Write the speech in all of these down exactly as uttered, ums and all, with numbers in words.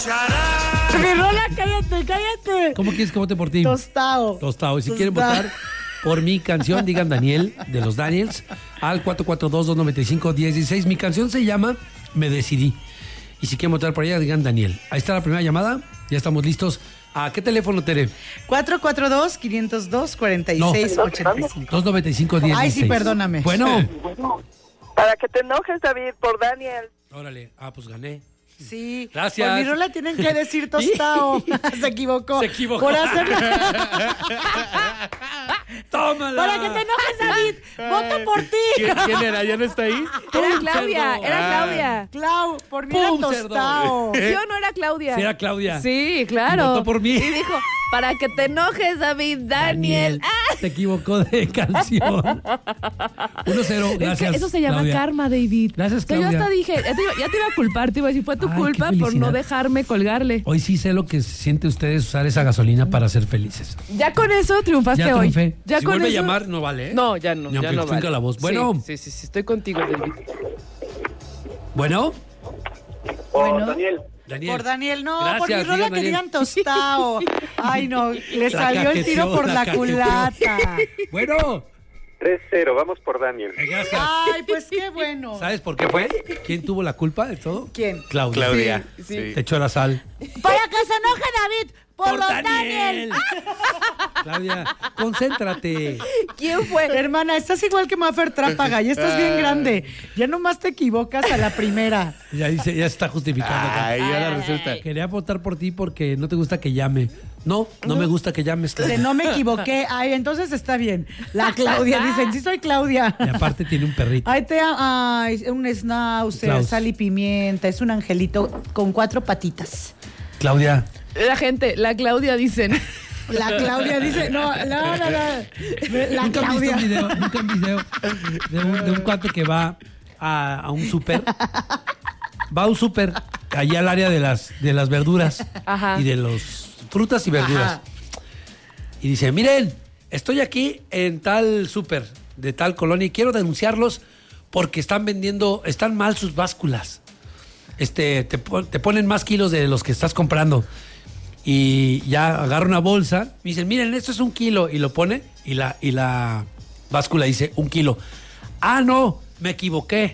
Mi Rola, cállate, cállate. ¿Cómo quieres que vote por ti? Tostado. Tostado. Y si Tostado. quieren votar por mi canción, digan Daniel, de los Daniels, al cuatro cuatro dos, dos nueve cinco, uno cero uno seis. Mi canción se llama Me Decidí. Y si quieren votar por ella, digan Daniel. Ahí está la primera llamada. Ya estamos listos. ¿A qué teléfono, Tere? cuatro cuatro dos, cinco cero dos, cuatro seis ocho cinco. dos nueve cinco, uno cero uno seis. Ay, sí, perdóname. Bueno. Para que te enojes, David, por Daniel. Órale. Ah, pues gané. Sí. Gracias. Por mi Rola tienen que decir tostado. Se equivocó. Se equivocó. Por hacerlo. ¡Tómala! Para que te enojes, David. Voto por ti. ¿Quién, quién era? ¿Ya no está ahí? Era Claudia, cerdo! era Ah. Claudia. Clau, por mí era ¡Pum, tostado. ¿Sí o no era Claudia? Sí, era Claudia. Sí, claro. Y votó por mí. Y dijo, para que te enojes, David, Daniel. Ah, Se equivocó de canción. uno cero, es gracias. que eso se llama Claudia. karma, David. Gracias, Que yo Claudia. hasta dije, ya te, iba, ya te iba a culpar, te iba a decir, fue tu Ay, culpa qué por no felicidad. dejarme colgarle. Hoy sí sé lo que siente ustedes usar esa gasolina para ser felices. Ya con eso triunfaste Ya hoy. triunfé. Ya si con vuelve eso... a llamar, no vale, ¿eh? No, ya no, Ni ya aunque no finca vale. la voz. Bueno. Sí, sí, sí, sí, estoy contigo, David. Bueno. Por Daniel. Daniel. Por Daniel, no, Gracias, por mi Rola digan que Daniel. digan tostado. Ay, no, le La salió el tiro cajeteó, por la la cajeteó. culata. Bueno. tres cero, vamos por Daniel. Gracias. Ay, pues qué bueno. ¿Sabes por qué fue? ¿Quién tuvo la culpa de todo? ¿Quién? Claudia. Claudia. Sí, sí. Sí. Te echó la sal. Para que se enoje David, por, los Daniel. Claudia, concéntrate. ¿Quién fue? Hermana, estás igual que Mafer Trápaga, ya estás bien grande. Ya nomás te equivocas a la primera. Ya, dice, ya se está justificando. acá. Ay, ahora resulta. Quería votar por ti porque no te gusta que llame. No, no, me gusta que llames. Dice, Claudia. no me equivoqué. Ay, entonces está bien. La Claudia, dicen, sí soy Claudia. Y aparte tiene un perrito. Ay, te ay, un schnauzer, Klaus. sal y pimienta. Es un angelito con cuatro patitas. Claudia, La gente, la Claudia dicen. La Claudia dice, no, no, no, no. La ¿nunca han visto Claudia. un video, nunca un video de un, de un cuate que va a, a un súper? Va a un súper, allá al área de las, de las verduras Ajá. y de los frutas y verduras. Ajá. Y dice, miren, estoy aquí en tal súper de tal colonia y quiero denunciarlos porque están vendiendo, están mal sus básculas. Este, te, pon- te ponen más kilos de los que estás comprando. Y ya agarra una bolsa, me dicen, miren, esto es un kilo, y lo pone, y la, y la báscula dice, un kilo. Ah, no, me equivoqué.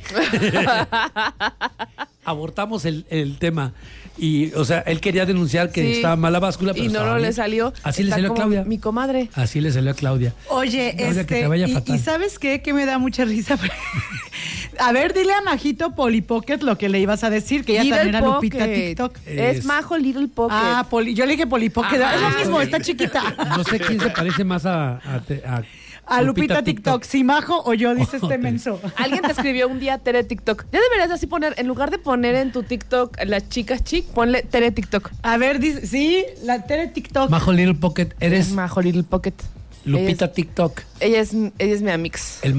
Abortamos el, el tema. Y, o sea, él quería denunciar que Sí. estaba mal la báscula, pero Y no, estaba no le bien. salió. Así le Está salió a como Claudia. Mi comadre. Así le salió a Claudia. Oye, Claudia, que este, te vaya y, fatal. y ¿sabes qué? Que me da mucha risa. A ver, dile a Majito Polly Pocket lo que le ibas a decir, que ella Little también era Lupita Pocket. TikTok. Es, Es- Majo Little Pocket. Ah, Poli, yo le dije Polly Pocket. Ajá. Es lo mismo, Estoy- está chiquita. No sé quién se parece más a... A, te- a- A Lupita TikTok, si Majo o yo, dice este Ok. menso. Alguien te escribió un día Tere TikTok. Ya deberías así poner, en lugar de poner en tu TikTok las chicas chic, ponle Tere TikTok. A ver, dice, sí, la Tere TikTok. Majo Little Pocket, eres Majo Little Pocket. Lupita Ella es, TikTok. ella es, ella es mi amix. El